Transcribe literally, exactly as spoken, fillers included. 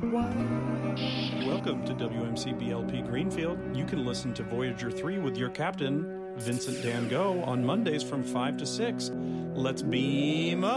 Welcome to W M C B L P Greenfield. You can listen to Voyager three with your captain, Vincent Dan Go, on Mondays from five to six. Let's beam up.